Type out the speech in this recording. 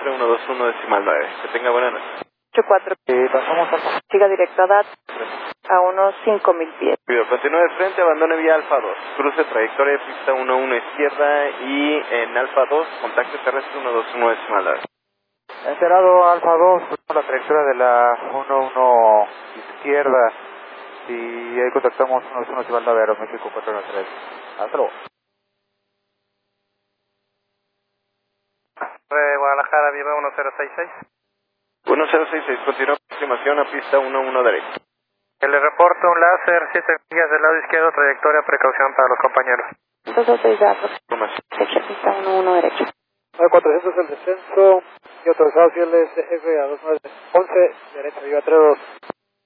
terrestre 121 decimal 9. Que tenga buena noche. 84. Pasamos a... Siga directo a DAT a unos 5,000 pies. Continúe de frente, abandone vía Alfa 2. Cruce trayectoria de pista 11 izquierda y en Alfa 2, contacto terrestre 121 decimal 9. Enterado Alfa 2, la trayectoria de la 11 izquierda. Y ahí contactamos 11 decimal 9 Aeroméxico 493. Hasta luego. Guadalajara, Viva 1066. 1066, continúa aproximación a pista 11 derecha. Le reporto un láser, 7 millas del lado izquierdo, trayectoria, precaución para los compañeros. 206 datos. Sección pista 11 derecha. 400 el descenso y autorizado fieles F a 2911 derecha, Viva 32.